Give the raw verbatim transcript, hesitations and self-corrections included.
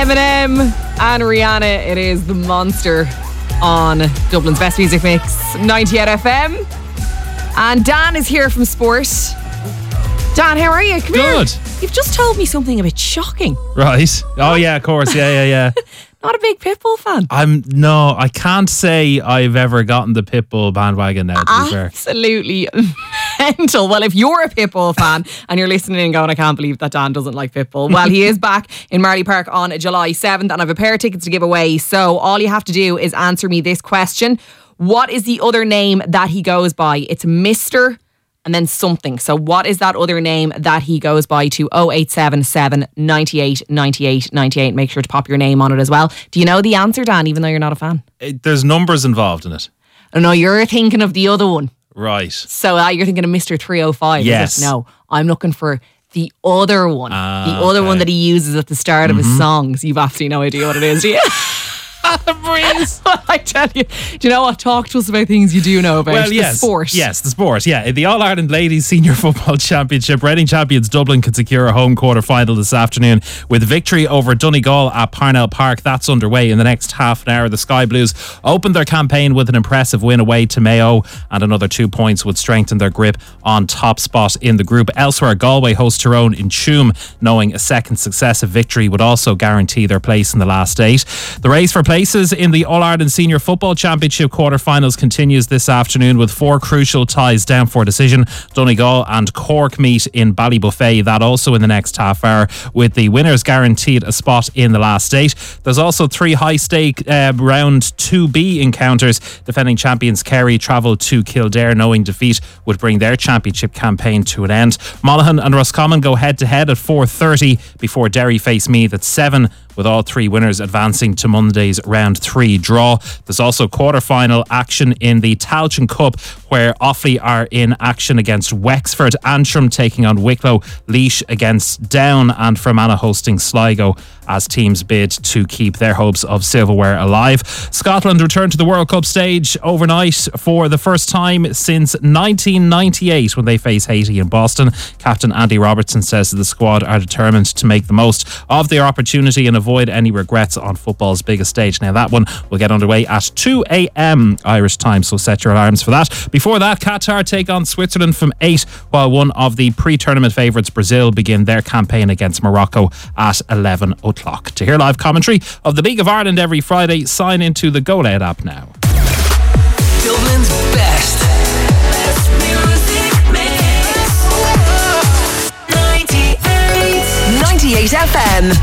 Eminem and Rihanna. It is The Monster on Dublin's Best Music Mix, ninety-eight F M. And Dan is here from Sport. Dan, how are you? Come Good. Here. You've just told me something a bit shocking. Right. Oh, yeah, of course. Yeah, yeah, yeah. Not a big Pitbull fan. I'm, no, I can't say I've ever gotten the Pitbull bandwagon now, to be fair. Absolutely mental. Well, if you're a Pitbull fan and you're listening and going, I can't believe that Dan doesn't like Pitbull. Well, he is back in Marley Park on July seventh and I have a pair of tickets to give away. So all you have to do is answer me this question. What is the other name that he goes by? It's Mister and then something. So what is that other name that he goes by to oh eight seven seven, ninety-eight, ninety-eight, ninety-eight? Make sure to pop your name on it as well. Do you know the answer, Dan, even though you're not a fan? It, there's numbers involved in it. Oh, no, you're thinking of the other one. Right. So uh, you're thinking of Mister three oh five. Yes. Is it? No, I'm looking for the other one. Ah, the other okay. one that he uses at the start mm-hmm. of his songs. You've absolutely no idea what it is, do you? The breeze. I tell you, do you know what? Talk to us about things you do know about. Well, the yes, sport. Yes, the sport. Yeah, in the All Ireland Ladies Senior Football Championship, reigning champions Dublin can secure a home quarter final this afternoon with victory over Donegal at Parnell Park. That's underway in the next half an hour. The Sky Blues opened their campaign with an impressive win away to Mayo, and another two points would strengthen their grip on top spot in the group. Elsewhere, Galway host Tyrone in Tuam, knowing a second successive victory would also guarantee their place in the last eight. The race for places in the All-Ireland Senior Football Championship quarter-finals continues this afternoon with four crucial ties down for decision. Donegal and Cork meet in Ballybuffet, that also in the next half hour, with the winners guaranteed a spot in the last eight. There's also three high-stake uh, round two B encounters. Defending champions Kerry travel to Kildare, knowing defeat would bring their championship campaign to an end. Monaghan and Roscommon go head-to-head at four thirty before Derry face Meath at seven, with all three winners advancing to Monday's round three draw. There's also quarter-final action in the Tailteann Cup, where Offaly are in action against Wexford, Antrim taking on Wicklow, Laois against Down, and Fermanagh hosting Sligo as teams bid to keep their hopes of silverware alive. Scotland returned to the World Cup stage overnight for the first time since nineteen ninety-eight when they face Haiti in Boston. Captain Andy Robertson says that the squad are determined to make the most of their opportunity and avoid any regrets on football's biggest stage. Now that one will get underway at two a.m. Irish time, so set your alarms for that. Before that, Qatar take on Switzerland from eight, while one of the pre-tournament favourites, Brazil, begin their campaign against Morocco at eleven o'clock. To hear live commentary of the League of Ireland every Friday, sign into the Go Loud app now. Dublin's best. Best music mix. ninety-eight. ninety-eight F M.